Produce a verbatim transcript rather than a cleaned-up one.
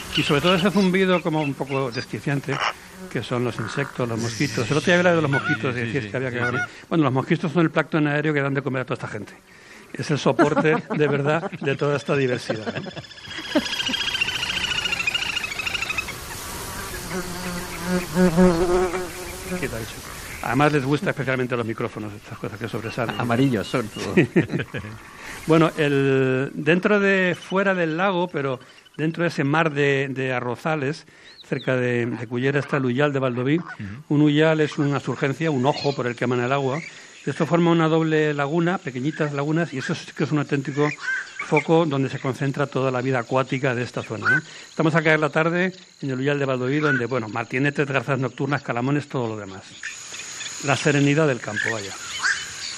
Y sobre todo ese zumbido como un poco desquiciante, que son los insectos, los mosquitos. El otro día hablaba de los mosquitos y decías que había que... Bueno, los mosquitos son el plancton aéreo que dan de comer a toda esta gente. Es el soporte, de verdad, de toda esta diversidad, ¿no? ¿Qué tal, chico? Además les gusta especialmente los micrófonos, estas cosas que sobresalen. Amarillos son todo. Bueno, el, dentro de, fuera del lago, pero dentro de ese mar de, de arrozales, cerca de, de Cullera está el Uyal de Valdoví. Uh-huh. Un uyal es una surgencia, un ojo por el que emana el agua. Esto forma una doble laguna, pequeñitas lagunas, y eso sí que es un auténtico foco donde se concentra toda la vida acuática de esta zona, ¿no? Estamos acá en la tarde en el Uyal de Valdoví, donde, bueno, martinetes, garzas nocturnas, calamones, todo lo demás. La serenidad del campo, vaya.